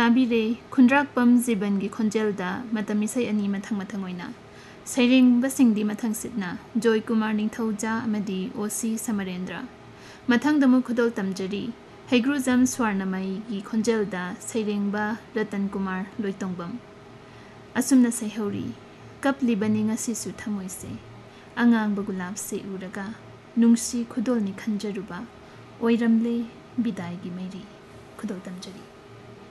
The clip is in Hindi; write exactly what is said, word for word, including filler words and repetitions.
ताबीरे खुंद्राकपम जीवन की खोंजेलदा मतम इसै अनि मथंग मथंग ओइना सैरेंग बसिंगदी मथंग सिटना जॉय कुमार निंगथौजा अमदी ओसी समरेंद्र मथंग दमु खुदोल तमजरी हैग्रुजम स्वर्णमयी की खोंजेलदा सैरेंगबा रतन कुमार लोइतोंगबम असुमना सैहौरी कपलिबनि ngasisu थमोइसे अंगांग गुलाब से उरगा नुंगसी खुदोल नि खंजरुबा ओइरमले बिदाई की मैरी खुदोल तमजरी।